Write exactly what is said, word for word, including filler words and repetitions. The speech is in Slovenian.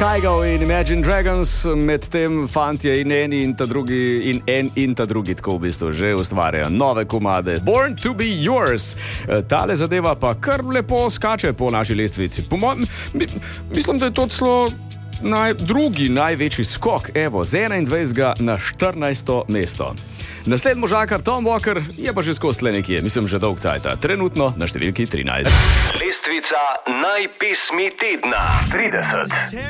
Kygo in Imagine Dragons, med tem fantje in eni in ta drugi in en in ta drugi tako v bistvu že ustvarjajo nove komade. Born to be yours. Tale zadeva pa kar lepo skače po naši lestvici. Po mojem, mislim, da je to celo naj, drugi največji skok, evo, z enaindvajsetega na štirinajsto mesto. Naslednji možakar Tom Walker je pa že skozi tle nekje, mislim, že dolg cajta. Trenutno na številki trinajst. Lestvica najpesmi tedna trideset.